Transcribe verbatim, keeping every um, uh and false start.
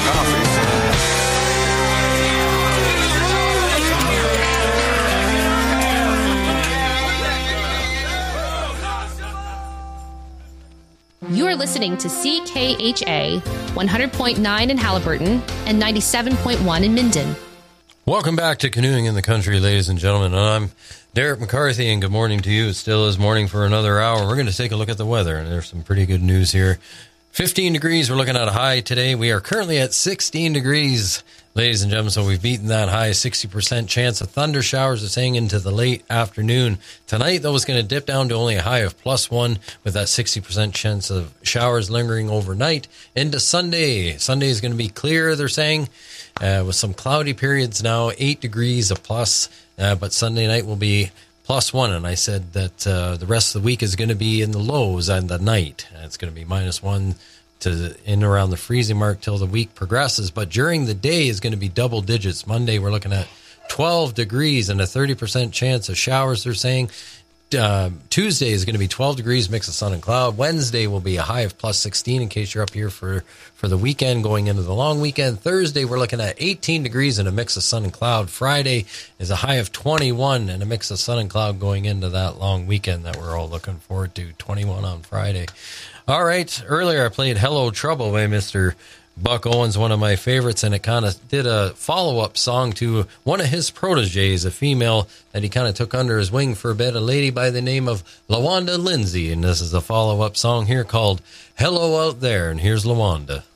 coffee. You are listening to C K H A one hundred point nine in Halliburton and ninety-seven point one in Minden. Welcome back to Canoeing in the Country, ladies and gentlemen. I'm Derek McCarthy, and good morning to you. It still is morning for another hour. We're going to take a look at the weather, and there's some pretty good news here. fifteen degrees, we're looking at a high today. We are currently at sixteen degrees, ladies and gentlemen, so we've beaten that high. sixty percent chance of thunder showers are saying into the late afternoon. Tonight, though, it's going to dip down to only a high of plus one with that sixty percent chance of showers lingering overnight into Sunday. Sunday is going to be clear, they're saying, uh, with some cloudy periods now, eight degrees, a plus, uh, but Sunday night will be plus one, and I said that uh, the rest of the week is going to be in the lows on the night. It's going to be minus one to in around the freezing mark till the week progresses, but during the day is going to be double digits. Monday, we're looking at twelve degrees and a thirty percent chance of showers, they're saying. Uh, Tuesday is going to be twelve degrees, mix of sun and cloud. Wednesday will be a high of plus sixteen in case you're up here for, for the weekend going into the long weekend. Thursday, we're looking at eighteen degrees and a mix of sun and cloud. Friday is a high of twenty-one and a mix of sun and cloud going into that long weekend that we're all looking forward to, twenty-one on Friday. All right, earlier I played Hello Trouble by Mister Buck Owens, one of my favorites, and it kind of did a follow-up song to one of his proteges, a female that he kind of took under his wing for a bit, a lady by the name of LaWanda Lindsay, and this is a follow-up song here called Hello Out There, and here's LaWanda.